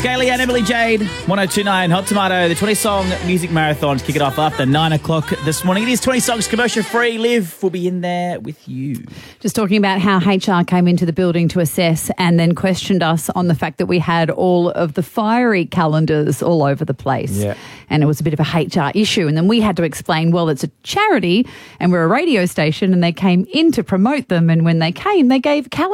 Scaly and Emily Jade, 1029 Hot Tomato, the 20-song music marathon to kick it off after 9 o'clock this morning. It is 20 songs commercial free. Liv will be in there with you. Just talking about how HR came into the building to assess and then questioned us on the fact that we had all of the fiery calendars all over the place. Yeah. And it was a bit of a HR issue. And then we had to explain, well, it's a charity and we're a radio station, and they came in to promote them. And when they came, they gave calendars.